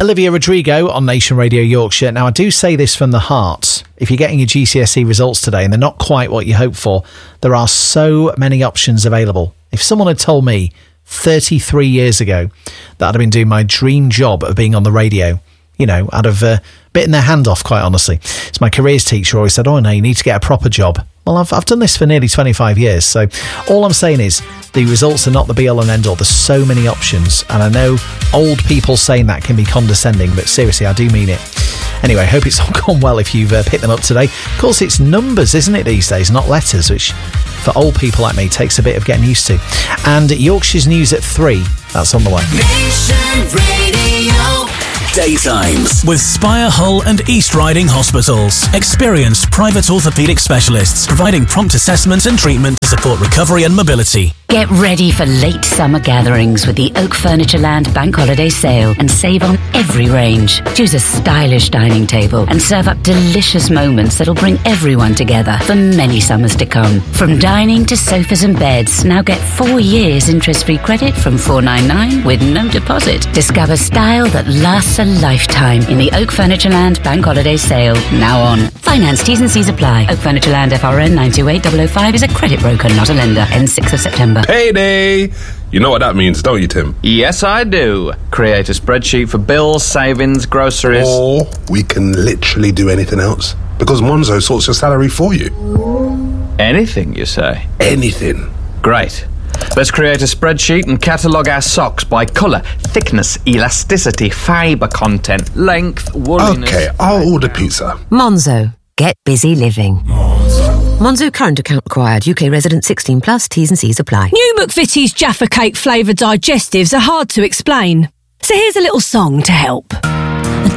Olivia Rodrigo on Nation Radio Yorkshire. Now, I do say this from the heart. If you're getting your GCSE results today and they're not quite what you hope for, there are so many options available. If someone had told me 33 years ago that I'd have been doing my dream job of being on the radio, you know, I'd have bitten their hand off, quite honestly. It's my careers teacher always said, oh no, you need to get a proper job. Well, I've done this for nearly 25 years, so all I'm saying is the results are not the be-all and end-all. There's so many options, and I know old people saying that can be condescending, but seriously, I do mean it. Anyway, hope it's all gone well if you've picked them up today. Of course, it's numbers, isn't it, these days, not letters, which for old people like me takes a bit of getting used to. And Yorkshire's News at 3, that's on the way. Nation Radio. Daytimes with Spire Hull and East Riding Hospitals. Experienced private orthopaedic specialists providing prompt assessment and treatment to support recovery and mobility. Get ready for late summer gatherings with the Oak Furniture Land Bank Holiday Sale and save on every range. Choose a stylish dining table and serve up delicious moments that'll bring everyone together for many summers to come. From dining to sofas and beds, now get 4 years interest-free credit from $499 with no deposit. Discover style that lasts a lifetime in the Oak Furniture Land Bank Holiday Sale, now on. Finance T's and C's apply. Oak Furniture Land FRN 928005 is a credit broker, not a lender. Ends 6th of September. Payday! You know what that means, don't you, Tim? Yes, I do. Create a spreadsheet for bills, savings, groceries. Or we can literally do anything else, because Monzo sorts your salary for you. Anything, you say? Anything. Great. Let's create a spreadsheet and catalogue our socks by colour, thickness, elasticity, fibre content, length, wooliness... Okay, I'll order pizza. Monzo. Get busy living. Monzo current account required. UK resident 16 plus. T's and C's apply. New McVitie's Jaffa Cake flavoured digestives are hard to explain. So here's a little song to help.